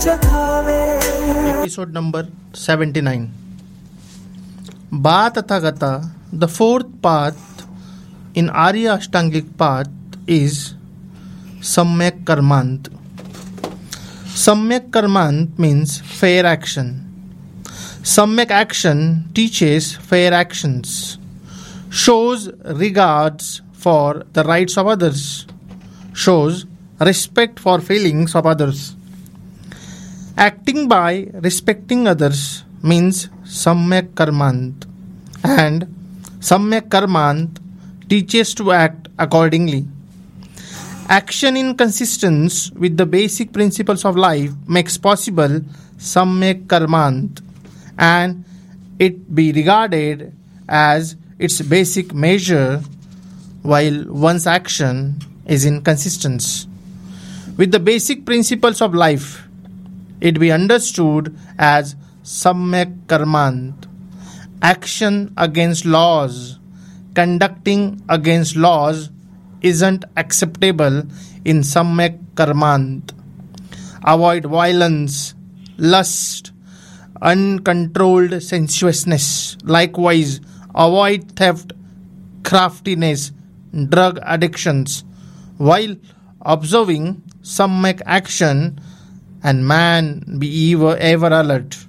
Episode number 79. Ba Tathagata, the fourth path in Arya Ashtangik path is Samyak Karmant. Samyak Karmant means fair action. Samyak action teaches fair actions, shows regards for the rights of others, shows respect for feelings of others. Acting by respecting others means Samyak Karmant, and Samyak Karmant teaches to act accordingly. Action in consistence with the basic principles of life makes possible Samyak Karmant, and it be regarded as its basic measure while one's action is in consistence with the basic principles of life. It be understood as Samyak Karmant. Action against laws, conducting against laws isn't acceptable in Samyak Karmant. Avoid violence, lust, uncontrolled sensuousness. Likewise, avoid theft, craftiness, drug addictions, while observing Samyak action, and man be ever alert.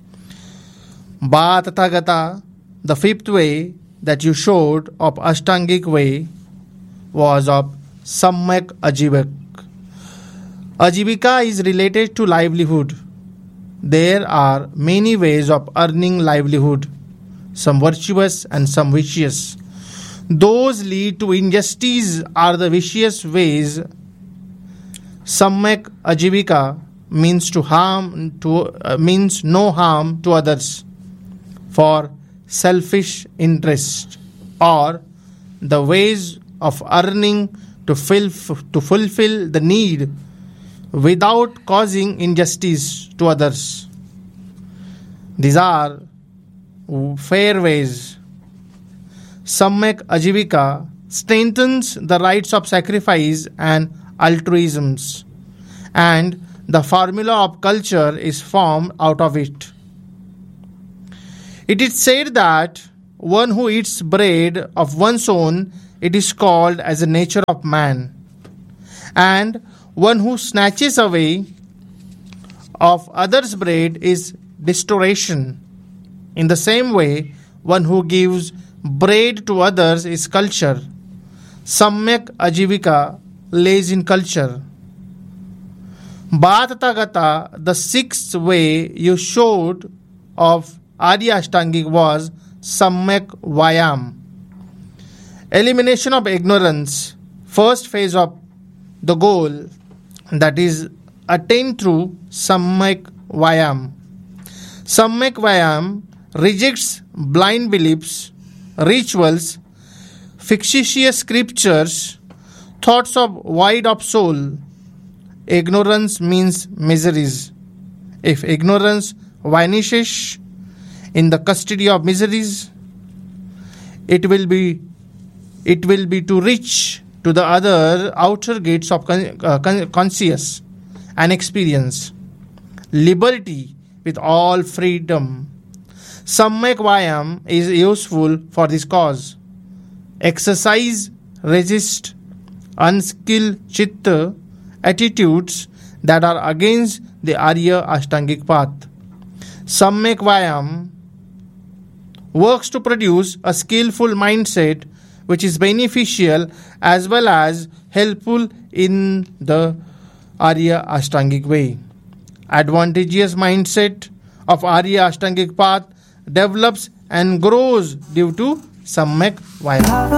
Ba Tathagata, the fifth way that you showed of Ashtangic way was of Samyak Ajivak. Ajivika is related to livelihood. There are many ways of earning livelihood, some virtuous and some vicious. Those lead to injustice are the vicious ways. Samyak Ajivika means means no harm to others for selfish interest, or the ways of earning to fulfill the need without causing injustice to others. These are fair ways. Samyak Ajivika strengthens the rights of sacrifice and altruisms, and the formula of culture is formed out of it. It is said that one who eats bread of one's own, it is called as the nature of man, and one who snatches away of others' bread is distortion. In the same way, one who gives bread to others is culture. Samyak Ajivika lays in culture. Ba Tathagata, the sixth way you showed of Arya Ashtangik was Samyak Vayam. Elimination of ignorance, first phase of the goal, that is attained through Samyak Vayam. Samyak Vayam rejects blind beliefs, rituals, fictitious scriptures, thoughts of void of soul. Ignorance means miseries. If ignorance vanishes in the custody of miseries, it will be to reach to the other outer gates of conscious and experience liberty with all freedom. Samyak Vayam is useful for this cause. Exercise resist unskilled chitta attitudes that are against the Arya Ashtangik path. Samyak Vayam works to produce a skillful mindset which is beneficial as well as helpful in the Arya Ashtangik way. Advantageous mindset of Arya Ashtangik path develops and grows due to Samyak Vayam.